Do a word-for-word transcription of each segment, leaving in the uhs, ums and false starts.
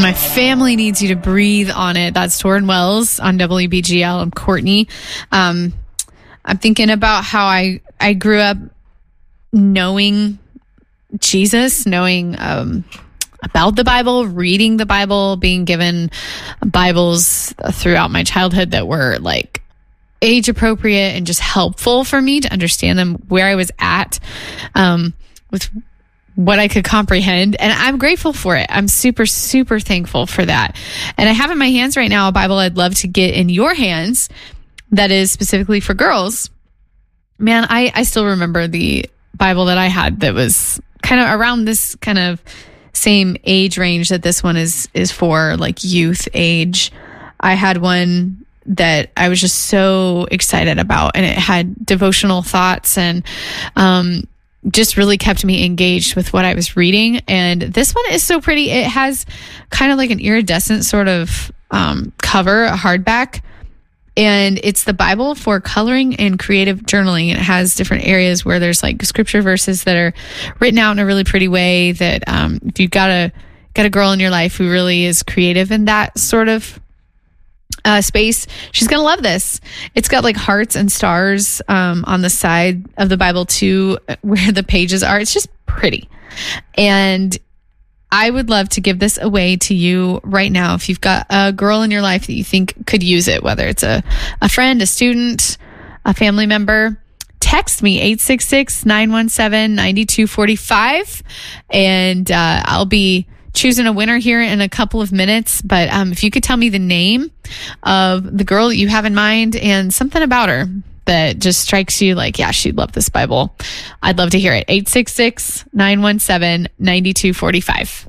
My family needs you to breathe on it. That's Torrin Wells on W B G L. I'm Courtney. Um, I'm thinking about how I, I grew up knowing Jesus, knowing um, about the Bible, reading the Bible, being given Bibles throughout my childhood that were like age appropriate and just helpful for me to understand them where I was at um, with what I could comprehend. And I'm grateful for it. I'm super, super thankful for that. And I have in my hands right now a Bible I'd love to get in your hands that is specifically for girls. Man, I, I still remember the Bible that I had that was kind of around this kind of same age range that this one is, is for, like youth age. I had one that I was just so excited about, and it had devotional thoughts and, um, just really kept me engaged with what I was reading. And this one is so pretty. It has kind of like an iridescent sort of um, cover, a hardback. And it's the Bible for coloring and creative journaling. And it has different areas where there's like scripture verses that are written out in a really pretty way that um, if you've got a, got a girl in your life who really is creative in that sort of Uh, space, she's gonna love this. It's got like hearts and stars um, on the side of the Bible too, where the pages are. It's just pretty. And I would love to give this away to you right now. If you've got a girl in your life that you think could use it, whether it's a, a friend, a student, a family member, text me eight six six, nine one seven, nine two four five, and uh, I'll be choosing a winner here in a couple of minutes. But um, if you could tell me the name of the girl that you have in mind and something about her that just strikes you like, yeah, she'd love this Bible, I'd love to hear it. eight six six, nine one seven, nine two four five.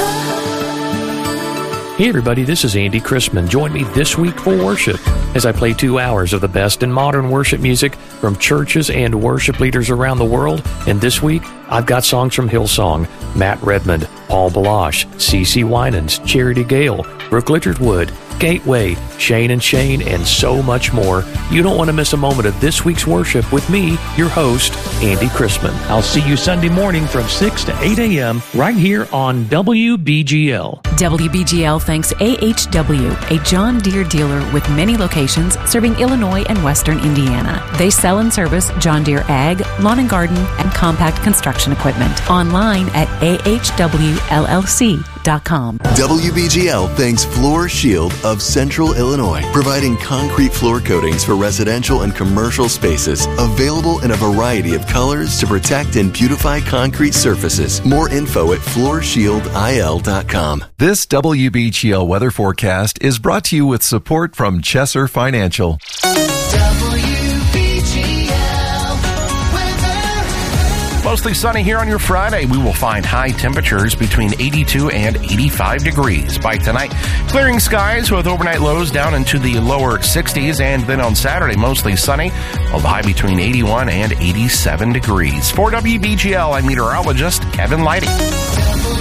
Hey everybody, this is Andy Chrisman. Join me this week for worship as I play two hours of the best in modern worship music from churches and worship leaders around the world. And this week, I've got songs from Hillsong, Matt Redmond, Paul Balash, CeCe Winans, Charity Gale, Brooke Littlewood, Gateway, Shane and Shane, and so much more. You don't want to miss a moment of this week's worship with me, your host, Andy Chrisman. I'll see you Sunday morning from six to eight a.m. right here on W B G L. W B G L thanks A H W, a John Deere dealer with many locations serving Illinois and Western Indiana. They sell and service John Deere Ag, Lawn and Garden, and compact construction equipment. Online at A H W L L C dot com. W B G L thanks Floor Shield of Central Illinois, providing concrete floor coatings for residential and commercial spaces, available in a variety of colors to protect and beautify concrete surfaces. More info at floor shield I L dot com. This W B G L weather forecast is brought to you with support from Chesser Financial. Mostly sunny here on your Friday. We will find high temperatures between eighty-two and eighty-five degrees by tonight. Clearing skies with overnight lows down into the lower sixties, and then on Saturday, mostly sunny, while the high between eighty-one and eighty-seven degrees. For W B G L, I'm meteorologist Kevin Lighty.